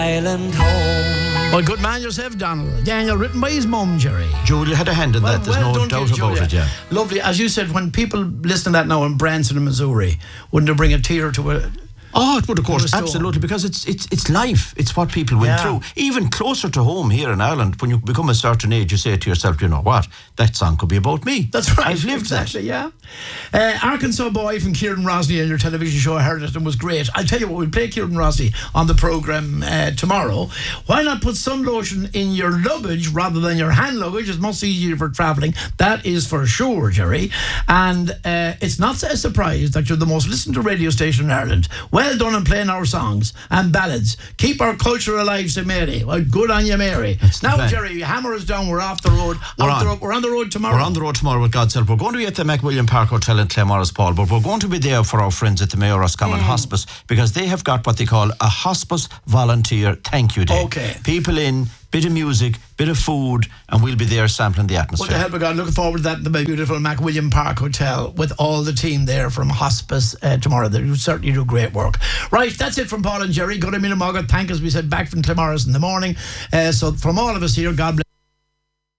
Island home. Well, good man yourself, Donald. Daniel, written by his mum, Jerry. Julia had a hand in that, there's no done doubt to you, about Julia. it, yeah. Lovely. As you said, when people listen to that now in Branson and Missouri, wouldn't it bring a tear to a... Oh, it would, of course, Restore. absolutely, because it's life. It's what people went through. Even closer to home here in Ireland, when you become a certain age, you say to yourself, you know what, that song could be about me. That's right. I've lived exactly, yeah. Arkansas Boy from Kieran Rosny on your television show, I heard it and was great. I'll tell you what, we'll play Kieran Rosny on the programme tomorrow. Why not put sun lotion in your luggage rather than your hand luggage? It's much easier for travelling. That is for sure, Jerry. And it's not a surprise that you're the most listened to radio station in Ireland. Well done on playing our songs and ballads. Keep our culture alive, say Mary. Well, good on you, Mary. Now, Jerry, hammer us down. We're off the road. We're on the road tomorrow. We're on the road tomorrow with God's help. We're going to be at the McWilliam Park Hotel in Claremorris, Paul, but we're going to be there for our friends at the Mayor Roscommon Hospice, because they have got what they call a Hospice Volunteer Thank You Day. Okay. People in, bit of music, bit of food, and we'll be there sampling the What atmosphere. the hell, God, looking forward to that in the beautiful McWilliam Park Hotel with all the team there from Hospice tomorrow. They certainly do great work. Right, that's it from Paul and Jerry. Good a minute, Margaret. Thank us. We said back from Claremorris in the morning. So from all of us here, God bless.